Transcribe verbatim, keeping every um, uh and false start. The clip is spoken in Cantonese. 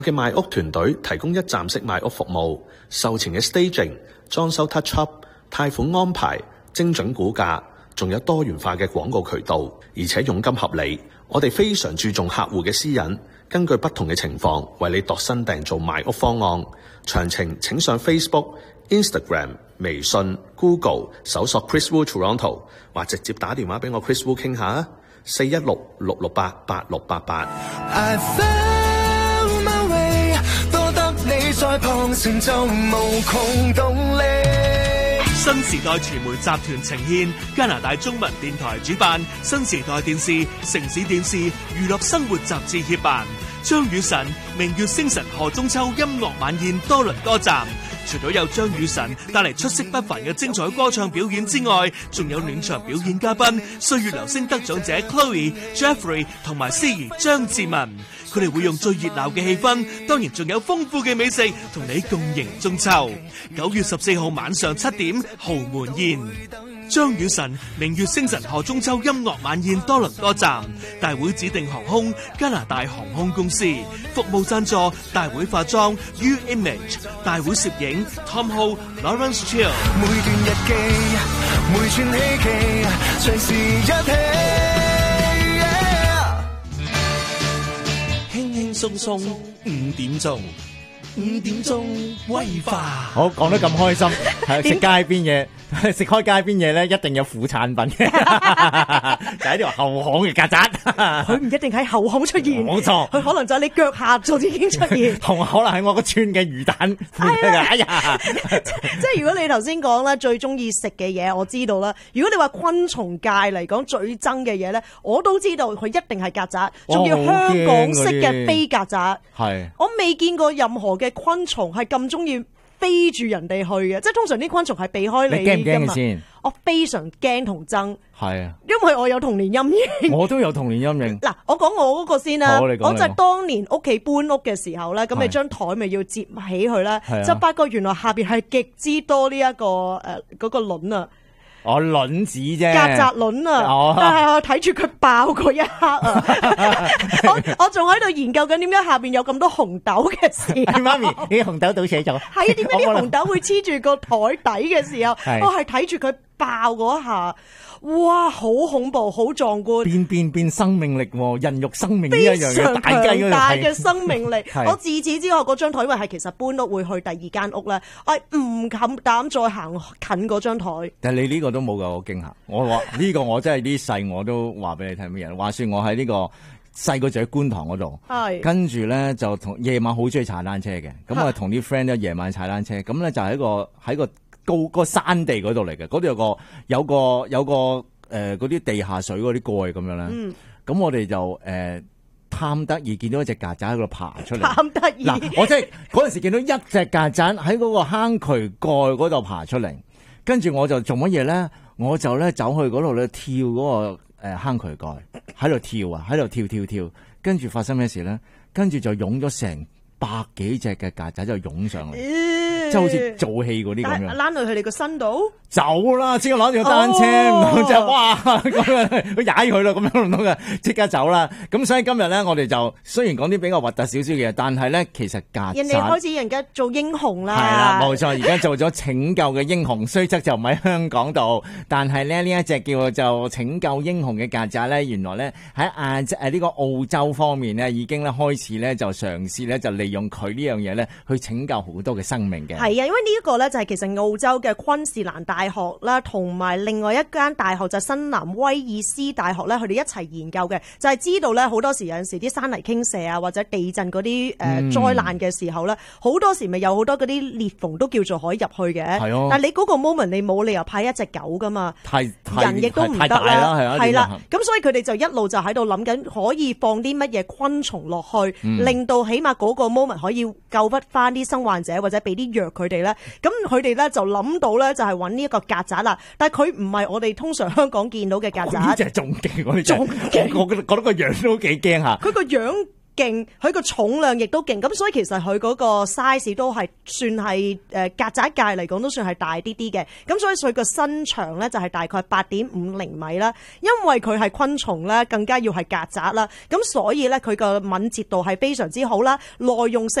嘅賣屋團隊提供一站式賣屋服務，售前嘅 staging、裝修 touch up、貸款安排、精準估價，仲有多元化嘅廣告渠道，而且佣金合理。我哋非常注重客戶嘅私隱，根據不同嘅情況為你度身訂造賣屋方案。詳情請上 Facebook、Instagram、微信、Google 搜索 Chris Wu Toronto， 或直接打電話俾我 Chris Wu 傾下啊，四一六六六八八六八八。在旁成就無窮動力。新時代傳媒集團呈獻，加拿大中文電台主辦，新時代電視、城市電視娛樂生活雜誌協辦，張雨晨明月星辰賀中秋音樂晚宴多倫多站。除咗有張雨晨帶嚟出色不凡嘅精彩歌唱表演之外，仲有暖場表演嘉賓歲月流星得獎者 Chloe、Jeffrey 同埋司儀張志文。佢哋會用最熱鬧嘅氣氛，當然仲有豐富嘅美食，同你共迎中秋。九月十四號晚上七點，豪門宴。張雨晨明月星辰賀中秋音樂晚宴多倫多站，大會指定航空加拿大航空公司，服務贊助大會化妝 U Image， 大會攝影 Tom Ho、Lawrence Chiu。每段日記，每串希冀，隨時一起。輕輕鬆鬆五點鐘，五點鐘威化。 好，講得咁開心，係食街邊嘢。食開街邊嘢咧，一定有副產品嘅，就喺條後巷嘅曱甴。 佢唔一定喺後巷出現， 冇錯， 佢可能就喺你腳下就已經出現， 同可能喺我個串嘅魚蛋。哎呀， 即係如果你頭先講啦，最中意食嘅嘢，我知道啦。如果你話昆蟲界嚟講最憎嘅嘢咧，我都知道佢一定係曱甴，仲要香港式嘅飛曱甴。係，我未見過任何嘅昆蟲係咁中意飛住人哋去嘅，即係通常啲昆蟲係避開你。 你驚唔驚嘅先？ 我非常驚同憎。 係啊， 因為我有童年陰影。我都有童年陰影。嗱， 我講我嗰個先啦。 我就係當年屋企搬屋嘅時候咧，咁你張台咪要接起佢咧，就發覺原來下邊係極之多呢、這、一個誒嗰、那個卵啊。 我卵子啫， 曱甴卵啊！哦、但係我睇住佢爆嗰一刻啊，我我仲喺度研究緊點解下邊有咁多紅豆嘅事。 媽咪，你紅豆倒瀉咗？係啊，點解啲紅豆會黐住個台底嘅時候，我係睇住佢爆嗰一下。哇，好恐怖，好壯觀， 變變變生命力，孕育生命呢一樣嘢，大雞大嘅生命力。我自此之後，嗰張台因為係其實搬屋會去第二間屋咧，我係唔敢膽再行近嗰張台。但係你呢個都冇噶，我驚嚇。我話呢個我真係啲細我都話俾你聽乜嘢。話說我喺呢個細個就喺觀塘嗰度，跟住咧就同夜晚好中意踩單車嘅，咁啊同啲 friend 咧夜晚踩單車，咁咧就喺個喺個。高個山地嗰度嚟嘅，嗰度有個有個有個誒嗰啲地下水嗰啲蓋咁樣咧。嗯，咁我哋就誒貪得意見到一隻曱甴喺度爬出嚟。貪得意嗱，我真係嗰陣時見到一隻曱甴喺嗰個坑渠蓋嗰度爬出嚟，跟住我就做乜嘢咧？我就咧走去嗰度咧跳嗰個誒坑渠蓋，喺度跳啊，喺度跳跳跳，跟住發生咩事咧？跟住就湧咗成百幾隻嘅曱甴就湧上嚟。嗯即係好似做戲嗰啲咁樣，躝落去你個身度走啦！之後攞住個單車，唔通就哇咁樣去踩佢咯，咁樣唔通嘅，即刻走啦！咁所以今日咧，我哋就雖然講啲比較核突少少嘅嘢，但係咧其實曱甴人哋開始人家做英雄啦，係啦，冇錯，而家做咗拯救嘅英雄，雖則就唔喺香港度，但係咧呢一隻叫做拯救英雄嘅曱甴咧，原來咧喺亞誒呢個澳洲方面咧，已經咧開始咧就嘗試咧就利用佢呢樣嘢咧去拯救好多嘅生命嘅。係啊，因為呢一個咧就係其實澳洲嘅昆士蘭大學啦，同埋另外一間大學就係新南威爾斯大學咧，佢哋一齊研究嘅，就係知道咧好多時有陣時啲山泥傾瀉啊，或者地震嗰啲誒災難嘅時候咧，好、嗯、多時咪有好多嗰啲裂縫都叫做可以入去嘅。係啊，但係你嗰個 moment 你冇理由派一隻狗噶嘛，太人亦都唔得啦，係啦，咁所以佢哋就一路就喺度諗緊可以放啲乜嘢昆蟲落去，嗯、令到起碼嗰個 moment 可以救不翻啲生患者，或者俾啲藥佢哋咧。咁佢哋咧就諗到咧就係揾呢一個曱甴啦，但係佢唔係我哋通常香港見到嘅曱甴，呢隻仲勁，我哋仲勁，我覺得覺得個樣都幾驚吓。佢個樣勁，佢個重量亦都勁，咁所以其實佢嗰個 size 都係算係誒曱甴界嚟講都算係大啲啲嘅，咁所以佢個身長咧就係大概八點五厘米啦。因為佢係昆蟲咧，更加要係曱甴啦，咁所以咧佢個敏捷度係非常之好啦，耐用性